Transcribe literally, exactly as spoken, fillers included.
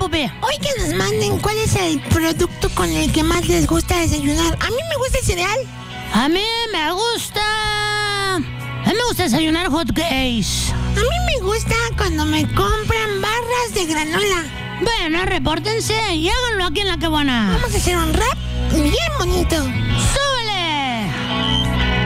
preocupe. Hoy que nos manden cuál es el producto con el que más les gusta desayunar. A mí me gusta el cereal. A mí me gusta... A mí me gusta desayunar hot cakes. A mí me gusta cuando me compran barras de granola. Bueno, repórtense y háganlo aquí en La Qué Buena. Vamos a hacer un rap bien bonito. ¡Sí!